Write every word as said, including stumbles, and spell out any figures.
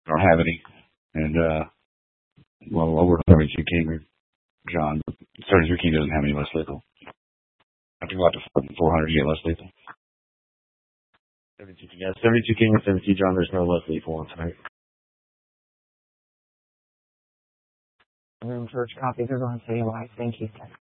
I don't have any. And, uh, well, I'll work with seventy-two King or John. thirty-three King doesn't have any less lethal. I have to go out to four hundred to get less lethal. seventy-two King, yeah, seventy-two King and seventy-two John, there's no less lethal on tonight. Room church copies are going to say live. Thank you.